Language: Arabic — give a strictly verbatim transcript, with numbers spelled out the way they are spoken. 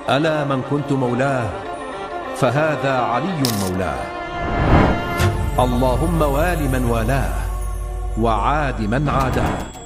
ألا من كنت مولاه فهذا علي مولاه. اللهم وال من والاه وعاد من عاداه.